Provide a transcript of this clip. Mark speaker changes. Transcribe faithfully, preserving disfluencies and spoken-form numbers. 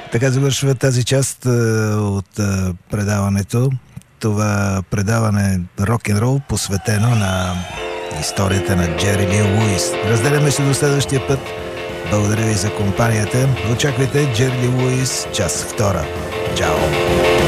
Speaker 1: Така завършва тази част а, от а, предаването. Това предаване рок-н-рол, посветено на историята на Джери Ли Луис. Разделяме се до следващия път. Благодаря ви за компанията. Очаквайте Джери Ли Луис, част втора. Чао!